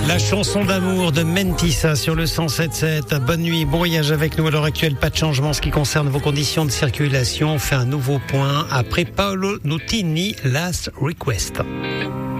La chanson d'amour de Mentissa sur le 107.7. Bonne nuit, bon voyage avec nous. À l'heure actuelle, pas de changement en ce qui concerne vos conditions de circulation. On fait un nouveau point après Paolo Nutini, Last Request.